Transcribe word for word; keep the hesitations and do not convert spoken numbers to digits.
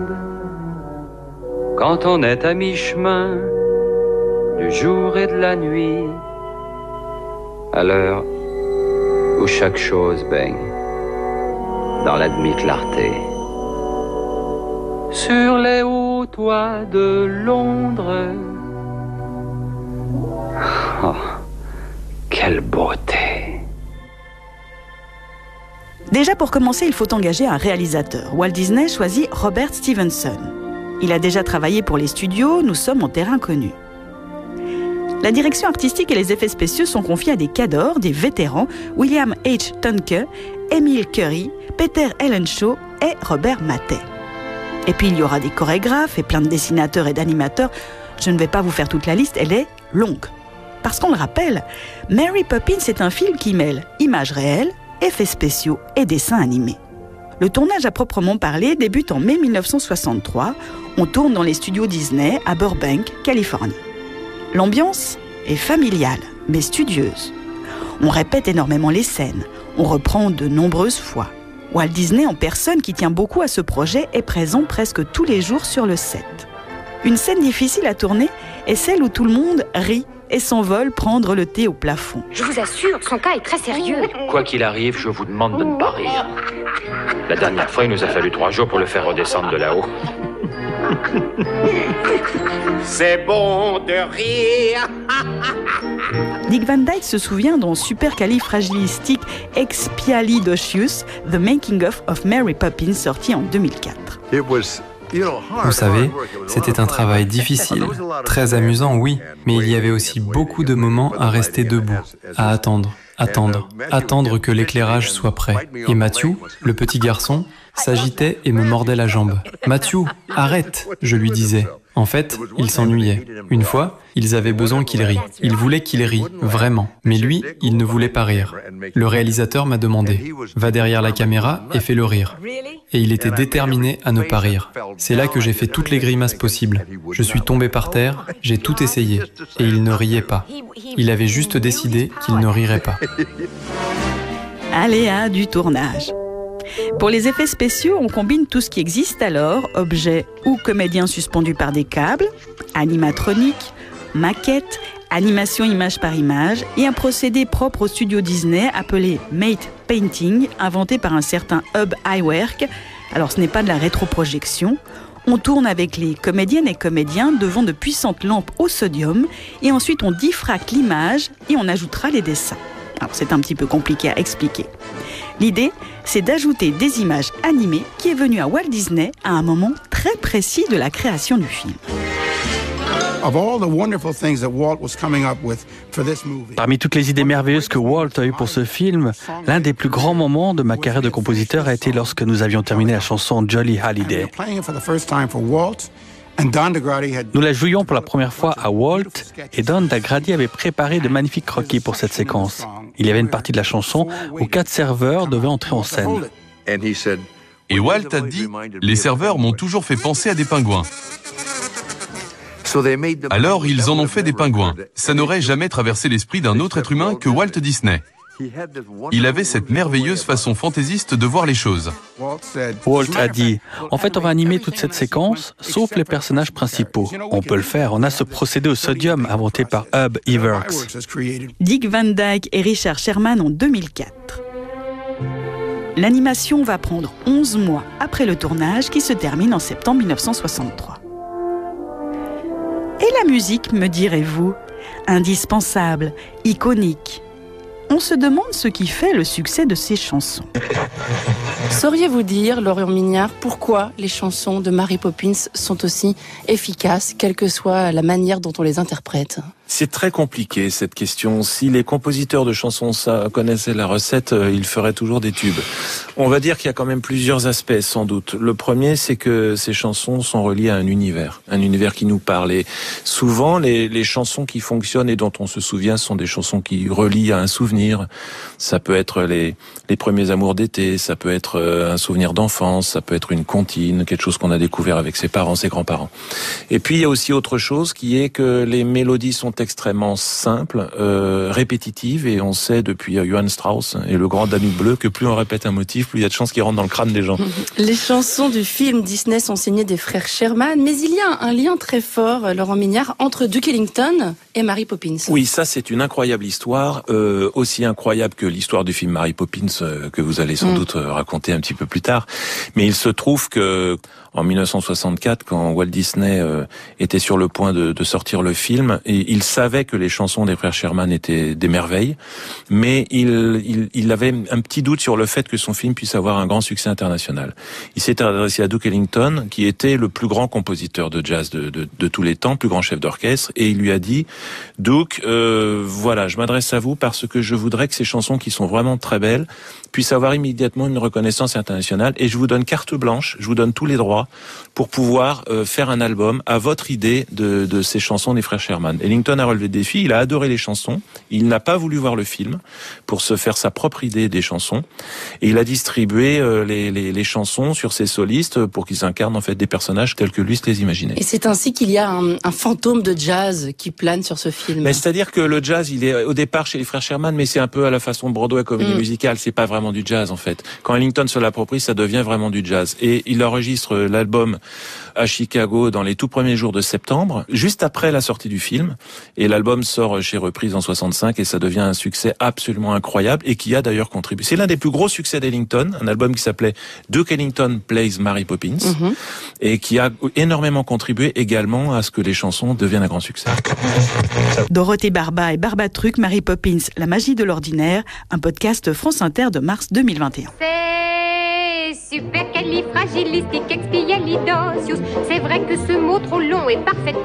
Quand on est à mi-chemin du jour et de la nuit, à l'heure où chaque chose baigne dans la demi-clarté. Sur les hauts toits de Londres, oh, quelle beauté! Déjà pour commencer, il faut engager un réalisateur. Walt Disney choisit Robert Stevenson. Il a déjà travaillé pour les studios, nous sommes en terrain connu. La direction artistique et les effets spéciaux sont confiés à des cadors, des vétérans, William H. Tonke, Emile Curry, Peter Ellenshaw et Robert Mattei. Et puis il y aura des chorégraphes et plein de dessinateurs et d'animateurs. Je ne vais pas vous faire toute la liste, elle est longue. Parce qu'on le rappelle, Mary Poppins est un film qui mêle images réelles, effets spéciaux et dessins animés. Le tournage à proprement parler débute en mai mille neuf cent soixante-trois. On tourne dans les studios Disney à Burbank, Californie. L'ambiance est familiale, mais studieuse. On répète énormément les scènes, on reprend de nombreuses fois. Walt Disney, en personne qui tient beaucoup à ce projet, est présent presque tous les jours sur le set. Une scène difficile à tourner est celle où tout le monde rit et s'envole prendre le thé au plafond. Je vous assure, son cas est très sérieux. Quoi qu'il arrive, je vous demande de ne pas rire. La dernière fois, il nous a fallu trois jours pour le faire redescendre de là-haut. C'est bon de rire. Dick Van Dyke se souvient dans Supercalifragilisticexpialidocious, The Making of of Mary Poppins, sorti en deux mille quatre. Vous savez, c'était un travail difficile, très amusant, oui, mais il y avait aussi beaucoup de moments à rester debout, à attendre, attendre, attendre que l'éclairage soit prêt. Et Matthew, le petit garçon, s'agitait et me mordait la jambe. « Matthew, arrête !» je lui disais. En fait, il s'ennuyait. Une fois, ils avaient besoin qu'il rie. Ils voulaient qu'il rie, vraiment. Mais lui, il ne voulait pas rire. Le réalisateur m'a demandé « Va derrière la caméra et fais-le rire. » Et il était déterminé à ne pas rire. C'est là que j'ai fait toutes les grimaces possibles. Je suis tombé par terre, j'ai tout essayé. Et il ne riait pas. Il avait juste décidé qu'il ne rirait pas. Aléa du tournage. Pour les effets spéciaux, on combine tout ce qui existe alors, objets ou comédiens suspendus par des câbles, animatroniques, maquettes, animation image par image et un procédé propre au studio Disney appelé matte painting, inventé par un certain Ub Iwerk. Alors ce n'est pas de la rétroprojection. On tourne avec les comédiennes et comédiens devant de puissantes lampes au sodium et ensuite on diffracte l'image et on ajoutera les dessins. Alors c'est un petit peu compliqué à expliquer. L'idée, c'est d'ajouter des images animées qui est venue à Walt Disney à un moment très précis de la création du film. Parmi toutes les idées merveilleuses que Walt a eues pour ce film, l'un des plus grands moments de ma carrière de compositeur a été lorsque nous avions terminé la chanson Jolly Holiday. Nous la jouions pour la première fois à Walt et Don DeGrady avait préparé de magnifiques croquis pour cette séquence. Il y avait une partie de la chanson où quatre serveurs devaient entrer en scène. Et Walt a dit « Les serveurs m'ont toujours fait penser à des pingouins. » Alors ils en ont fait des pingouins. Ça n'aurait jamais traversé l'esprit d'un autre être humain que Walt Disney. Il avait cette merveilleuse façon fantaisiste de voir les choses. Walt a dit « En fait, on va animer toute cette séquence, sauf les personnages principaux. On peut le faire, on a ce procédé au sodium inventé par Ub Iwerks. » Dick Van Dyke et Richard Sherman en deux mille quatre. L'animation va prendre onze mois après le tournage qui se termine en septembre mille neuf cent soixante-trois. Et la musique, me direz-vous, indispensable, iconique. On se demande ce qui fait le succès de ces chansons. Sauriez-vous dire, Laurent Mignard, pourquoi les chansons de Mary Poppins sont aussi efficaces, quelle que soit la manière dont on les interprète ? C'est très compliqué cette question. Si les compositeurs de chansons ça, connaissaient la recette, euh, ils feraient toujours des tubes. On va dire qu'il y a quand même plusieurs aspects, sans doute. Le premier, c'est que ces chansons sont reliées à un univers, un univers qui nous parle. Et souvent, les, les chansons qui fonctionnent et dont on se souvient sont des chansons qui relient à un souvenir. souvenirs. Ça peut être les, les premiers amours d'été, ça peut être un souvenir d'enfance, ça peut être une comptine, quelque chose qu'on a découvert avec ses parents, ses grands-parents. Et puis il y a aussi autre chose qui est que les mélodies sont extrêmement simples, euh, répétitives, et on sait depuis Johann Strauss et le grand Danube bleu que plus on répète un motif, plus il y a de chances qu'il rentre dans le crâne des gens. Les chansons du film Disney sont signées des frères Sherman, mais il y a un lien très fort, Laurent Mignard, entre Duke Ellington et Mary Poppins. Oui, ça c'est une incroyable histoire, euh, aussi incroyable que l'histoire du film Mary Poppins euh, que vous allez sans mmh. doute raconter un petit peu plus tard. Mais il se trouve que en mille neuf cent soixante-quatre, quand Walt Disney euh, était sur le point de, de sortir le film, et il savait que les chansons des frères Sherman étaient des merveilles, mais il, il, il avait un petit doute sur le fait que son film puisse avoir un grand succès international. Il s'est adressé à Duke Ellington, qui était le plus grand compositeur de jazz de, de, de tous les temps, plus grand chef d'orchestre, et il lui a dit « Duke, euh, voilà, je m'adresse à vous parce que je voudrais que ces chansons qui sont vraiment très belles puissent avoir immédiatement une reconnaissance internationale, et je vous donne carte blanche, je vous donne tous les droits pour pouvoir euh, faire un album à votre idée de, de ces chansons des frères Sherman. » Ellington a relevé le défi, il a adoré les chansons, il n'a pas voulu voir le film pour se faire sa propre idée des chansons, et il a distribué euh, les, les, les chansons sur ses solistes pour qu'ils incarnent en fait des personnages tels que lui se les imaginait. Et c'est ainsi qu'il y a un, un fantôme de jazz qui plane sur ce film. Mais c'est-à-dire que le jazz, il est au départ chez les frères Sherman, mais c'est un peu à la façon de Broadway comédie mmh. musicale, c'est pas vraiment du jazz en fait. Quand Ellington se l'approprie, ça devient vraiment du jazz. Et il enregistre l'album à Chicago dans les tout premiers jours de septembre, juste après la sortie du film, et l'album sort chez Reprise en soixante-cinq, et ça devient un succès absolument incroyable, et qui a d'ailleurs contribué. C'est l'un des plus gros succès d'Ellington, un album qui s'appelait Duke Ellington Plays Mary Poppins, mmh. et qui a énormément contribué également à ce que les chansons deviennent un grand succès. Dorothée Barba et Barbatruc, Mary Poppins, La magie de l'ordinaire, un podcast France Inter de mars deux mille vingt et un. C'est supercalifragilistique expialidocious. C'est vrai que ce mot trop long est parfait.